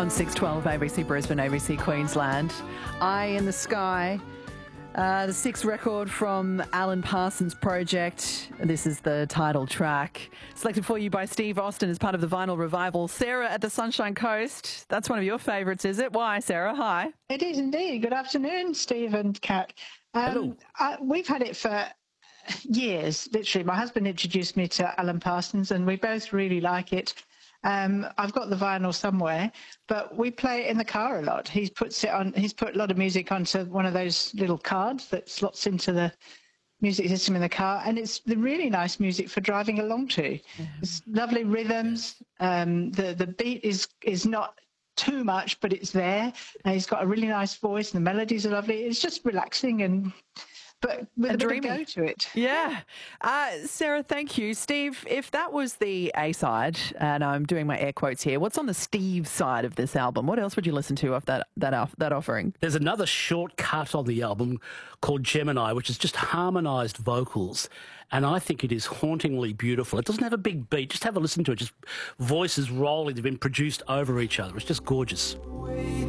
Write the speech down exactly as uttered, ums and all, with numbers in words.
On six twelve A B C Brisbane, A B C Queensland. Eye in the Sky, uh, the sixth record from Alan Parsons Project. This is the title track. Selected for you by Steve Austin as part of the vinyl revival. Sarah at the Sunshine Coast. That's one of your favourites, is it? Why, Sarah? Hi. It is indeed. Good afternoon, Steve and Kat. Um, I, we've had it for years, literally. My husband introduced me to Alan Parsons and we both really like it. Um, I've got the vinyl somewhere, but we play it in the car a lot. He puts it on. He's put a lot of music onto one of those little cards that slots into the music system in the car, and it's the really nice music for driving along to. Mm-hmm. It's lovely rhythms. Um, the the beat is is not too much, but it's there. And he's got a really nice voice, and the melodies are lovely. It's just relaxing and. But with and a bit of go to it. Yeah. Uh, Sarah, thank you. Steve, if that was the A-side, and I'm doing my air quotes here, what's on the Steve side of this album? What else would you listen to off that, that, off, that offering? There's another short cut on the album called Gemini, which is just harmonised vocals, and I think it is hauntingly beautiful. It doesn't have a big beat. Just have a listen to it. Just voices rolling. They've been produced over each other. It's just gorgeous.